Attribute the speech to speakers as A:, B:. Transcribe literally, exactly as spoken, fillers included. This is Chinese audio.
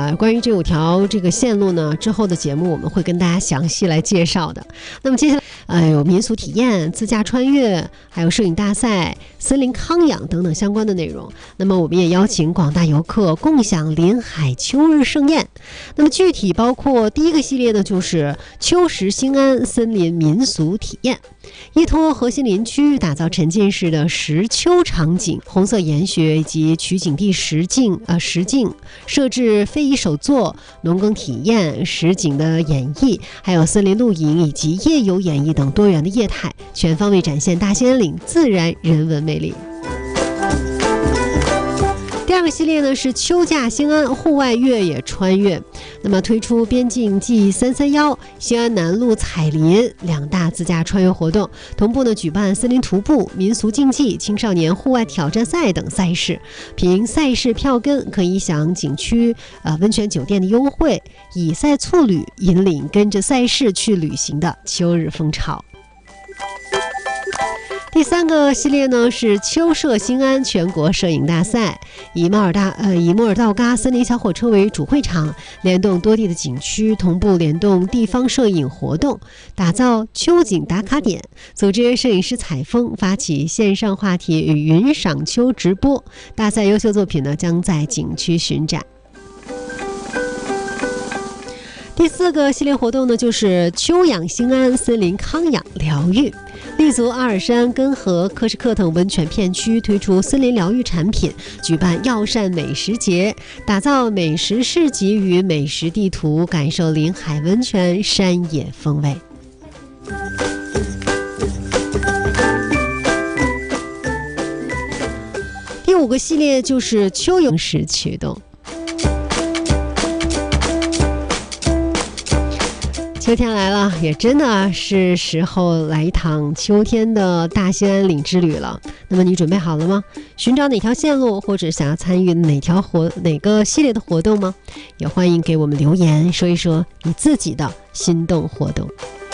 A: 啊，关于这五条这个线路呢，之后的节目我们会跟大家详细来介绍的。那么接下来呃有民俗体验、自驾穿越，还有摄影大赛、森林康养等等相关的内容。那么我们也邀请广大游客共享临海秋日盛宴。那么具体包括第一个系列呢，就是秋实兴安森林民俗体验，依托核心林区打造沉浸式的实秋场景，红色研学以及取景地实境呃实境设置非遗手作、农耕体验、实景的演绎，还有森林露营以及夜游演绎等多元的业态，全方位展现大兴安岭自然人文魅力。第二个系列呢是秋假兴安户外越野穿越，那么推出边境 G 三三一、兴安南路彩林两大自驾穿越活动，同步呢举办森林徒步、民俗竞技、青少年户外挑战赛等赛事。凭赛事票根可以享景区呃温泉酒店的优惠，以赛促旅，引领跟着赛事去旅行的秋日风潮。第三个系列呢是秋摄兴安全国摄影大赛，以莫尔大呃以莫尔道嘎森林小火车为主会场，联动多地的景区，同步联动地方摄影活动，打造秋景打卡点，组织摄影师采风，发起线上话题与云赏秋直播。大赛优秀作品呢将在景区巡展。第四个系列活动呢，就是秋养兴安森林康养疗愈，立足阿尔山、根河、克什克等温泉片区，推出森林疗愈产品，举办药膳美食节，打造美食市集与美食地图，感受临海温泉山野风味。第五个系列就是秋游时驱动。秋天来了，也真的是时候来一趟秋天的大兴安岭之旅了。那么你准备好了吗？寻找哪条线路，或者想要参与哪条活哪个系列的活动吗？也欢迎给我们留言，说一说你自己的心动活动。